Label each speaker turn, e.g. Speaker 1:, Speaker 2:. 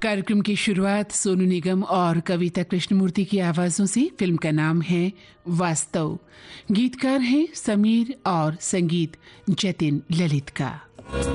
Speaker 1: कार्यक्रम की शुरुआत सोनू निगम और कविता कृष्णमूर्ति की आवाजों से। फिल्म का नाम है वास्तव। गीतकार हैं समीर और संगीत जतिन ललित का।